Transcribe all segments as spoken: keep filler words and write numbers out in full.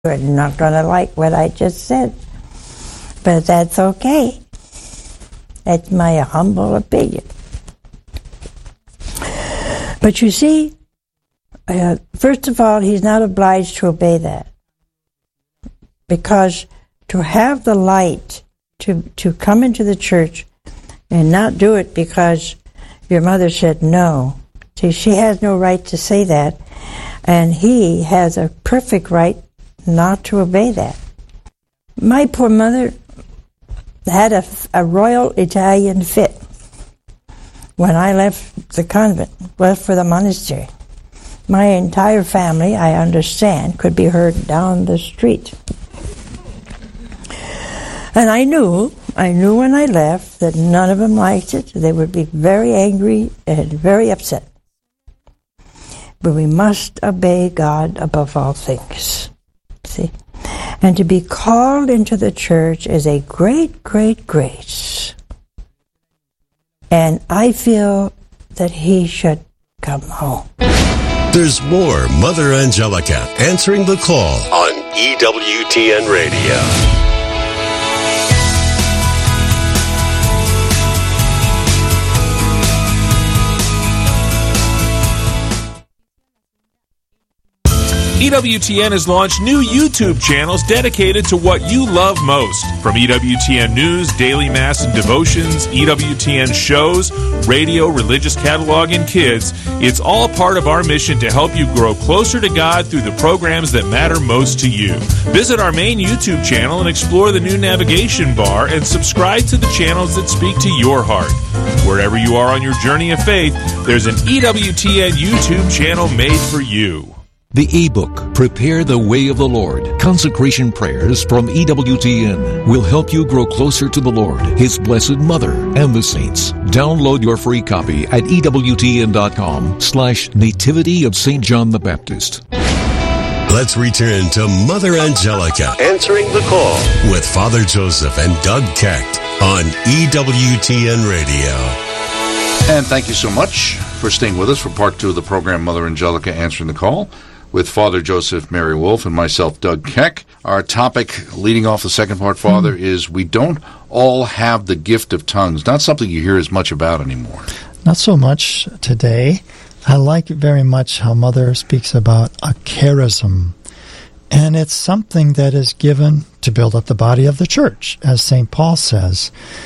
You're not going to like what I just said, but that's okay. That's my humble opinion. But you see, uh, first of all, he's not obliged to obey that. Because to have the light, to, to come into the church and not do it because your mother said no. See, she has no right to say that, and he has a perfect right not to obey that. My poor mother had a, a royal Italian fit when I left the convent, left for the monastery. My entire family, I understand, could be heard down the street. And I knew, I knew when I left that none of them liked it. They would be very angry and very upset. But we must obey God above all things. See? And to be called into the church is a great, great grace. And I feel that he should come home. There's more Mother Angelica answering the call on E W T N Radio. E W T N has launched new YouTube channels dedicated to what you love most. From E W T N News, Daily Mass and Devotions, E W T N shows, radio, religious catalog, and kids, it's all part of our mission to help you grow closer to God through the programs that matter most to you. Visit our main YouTube channel and explore the new navigation bar and subscribe to the channels that speak to your heart. Wherever you are on your journey of faith, there's an E W T N YouTube channel made for you. The ebook, Prepare the Way of the Lord, Consecration Prayers from E W T N, will help you grow closer to the Lord, His Blessed Mother, and the saints. Download your free copy at ewtn.com slash Nativity of Saint John the Baptist. Let's return to Mother Angelica answering the call with Father Joseph and Doug Keck on E W T N Radio. And thank you so much for staying with us for part two of the program, Mother Angelica Answering the Call, with Father Joseph Mary Wolf and myself, Doug Keck. Our topic, leading off the second part, Father, mm-hmm. is we don't all have the gift of tongues. Not something you hear as much about anymore. Not so much today. I like very much how Mother speaks about a charism. And it's something that is given to build up the body of the church, as Saint Paul says.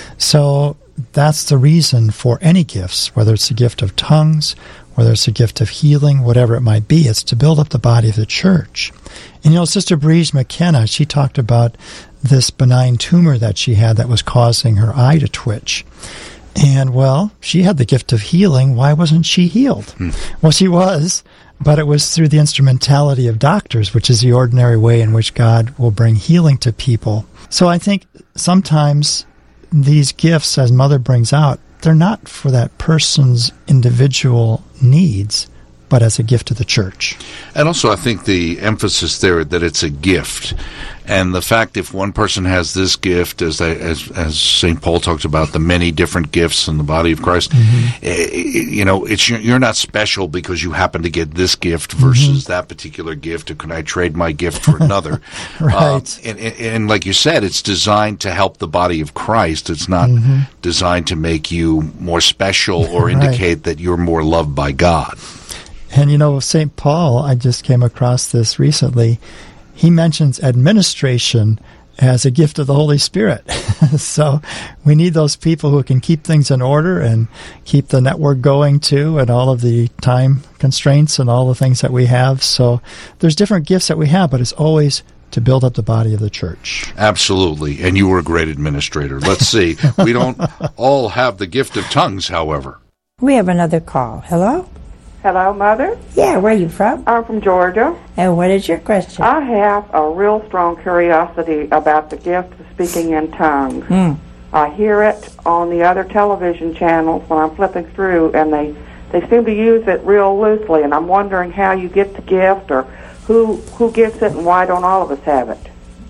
So that's the reason for any gifts, whether it's the gift of tongues, whether it's a gift of healing, whatever it might be. It's to build up the body of the church. And you know, Sister Breeze McKenna, she talked about this benign tumor that she had that was causing her eye to twitch. And, well, she had the gift of healing. Why wasn't she healed? Hmm. Well, she was, but it was through the instrumentality of doctors, which is the ordinary way in which God will bring healing to people. So I think sometimes these gifts, as Mother brings out, they're not for that person's individual needs, but as a gift to the church. And also, I think the emphasis there that it's a gift. And the fact if one person has this gift, as they, as as Saint Paul talks about the many different gifts in the body of Christ, mm-hmm. eh, you know, it's you're not special because you happen to get this gift versus mm-hmm. that particular gift, or can I trade my gift for another? Right. Um, and, and, and like you said, it's designed to help the body of Christ. It's not mm-hmm. designed to make you more special or indicate right. that you're more loved by God. And, you know, Saint Paul, I just came across this recently. He mentions administration as a gift of the Holy Spirit. So we need those people who can keep things in order and keep the network going too, and all of the time constraints and all the things that we have. So there's different gifts that we have, but it's always to build up the body of the church. Absolutely. And you were a great administrator. Let's see. We don't all have the gift of tongues, however. We have another call. Hello? Hello, Mother? Yeah, where are you from? I'm from Georgia. And what is your question? I have a real strong curiosity about the gift of speaking in tongues. Mm. I hear it on the other television channels when I'm flipping through, and they, they seem to use it real loosely, and I'm wondering how you get the gift, or who, who gets it, and why don't all of us have it?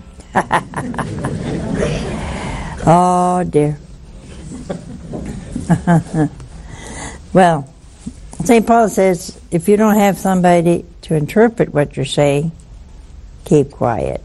Oh, dear. Well, Saint Paul says, if you don't have somebody to interpret what you're saying, keep quiet.